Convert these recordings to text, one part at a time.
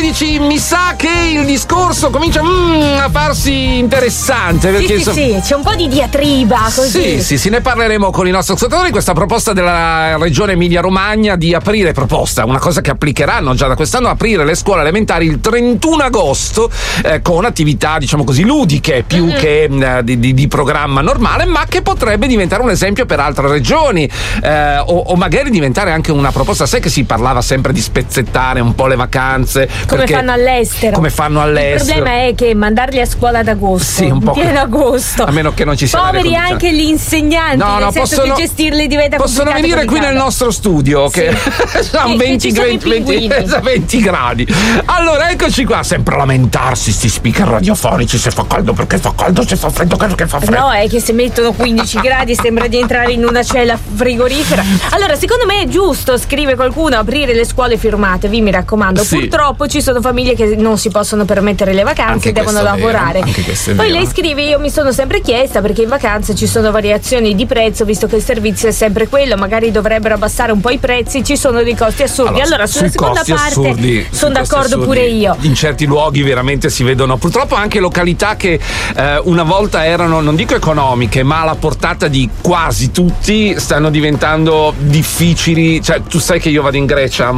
dici, mi sa che il discorso comincia a farsi interessante. Perché sì, c'è un po' di diatriba così. Sì, ne parleremo con i nostri ascoltatori. Questa proposta della regione Emilia-Romagna di aprire, una cosa che applicheranno già da quest'anno, aprire le scuole elementari il 31 agosto con attività, diciamo così, ludiche più che di programma normale, ma che potrebbe diventare un esempio per altre regioni o magari diventare anche una proposta. Sai che si parlava sempre di spezzettare un po' le vacanze come fanno all'estero. Il problema è che mandarli a scuola ad agosto, un po' pieno agosto, a meno che non ci siano poveri anche gli insegnanti, nel senso che gestirli diventa possono venire qui nel nostro studio che sono 20 gradi. Allora eccoci qua, sempre a lamentarsi sti speaker radiofonici, se fa caldo perché fa caldo, se fa freddo perché fa freddo. No, è che se mettono 15 gradi sembra di entrare in una cella frigorifera. Allora, secondo me è giusto, scrive qualcuno, aprire le scuole firmatevi, mi raccomando. Purtroppo ci sono famiglie che non si possono permettere le vacanze, devono lavorare. Poi lei scrive, io mi sono sempre chiesta perché in vacanze ci sono variazioni di prezzo, visto che il servizio è sempre quello, magari dovrebbero abbassare un po' i prezzi, ci sono dei costi assurdi. Allora sulla seconda parte sono d'accordo pure io. In certi luoghi veramente si vedono purtroppo anche località che una volta erano, non dico economiche, ma alla portata di quasi tutti, stanno diventando difficili. Cioè, tu sai che io vado in Grecia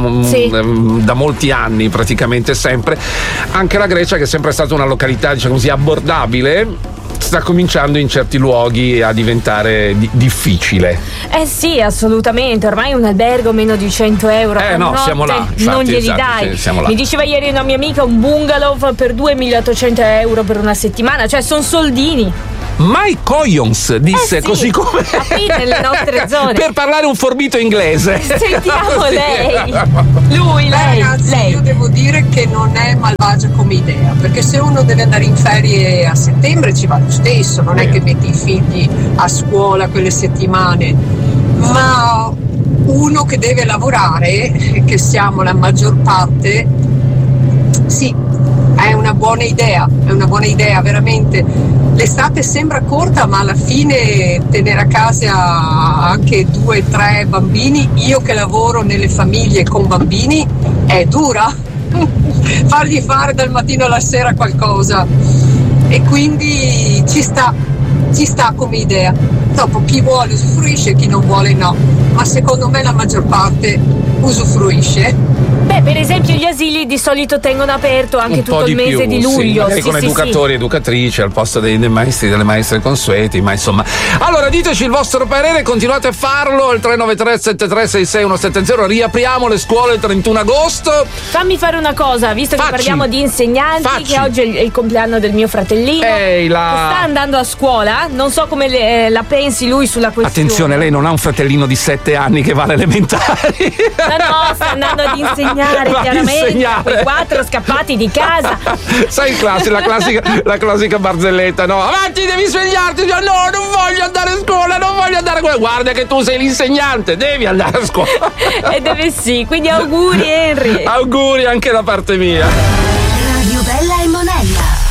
da molti anni, praticamente sempre. Anche la Grecia, che è sempre stata una località, diciamo così, abbordabile, sta cominciando in certi luoghi a diventare difficile. Sì, assolutamente. Ormai un albergo meno di 100 euro siamo là, infatti, non glieli dai. Mi diceva ieri una mia amica un bungalow per 2.800 euro per una settimana, cioè sono soldini. Mike Coyons disse così come aprite le nostre zone per parlare un forbito inglese. Sentiamo lei. Ragazzi, io devo dire che non è malvagia come idea, perché se uno deve andare in ferie a settembre ci va lo stesso, non è che metti i figli a scuola quelle settimane, ma uno che deve lavorare, che siamo la maggior parte, sì, è una buona idea veramente. L'estate sembra corta, ma alla fine tenere a casa anche 2-3 bambini, io che lavoro nelle famiglie con bambini, è dura fargli fare dal mattino alla sera qualcosa, e quindi ci sta come idea. Dopo chi vuole usufruisce, chi non vuole no, ma secondo me la maggior parte usufruisce. Per esempio gli asili di solito tengono aperto anche tutto il mese di luglio. Con educatori e educatrici al posto dei maestri, delle maestre consueti, ma insomma. Allora diteci il vostro parere, continuate a farlo al 393-7366-170. Riapriamo le scuole il 31 agosto. Fammi fare una cosa, visto che parliamo di insegnanti, che oggi è il compleanno del mio fratellino che sta andando a scuola. Non so come la pensi lui sulla questione. Attenzione, lei non ha un fratellino di 7 anni che va alle elementari. No, sta andando ad insegnare, chiaramente. Quei 4 scappati di casa. Sai la classica barzelletta, no? Avanti, devi svegliarti. No, non voglio andare a scuola, Guarda che tu sei l'insegnante, devi andare a scuola. Quindi auguri, Henry. Auguri anche da parte mia.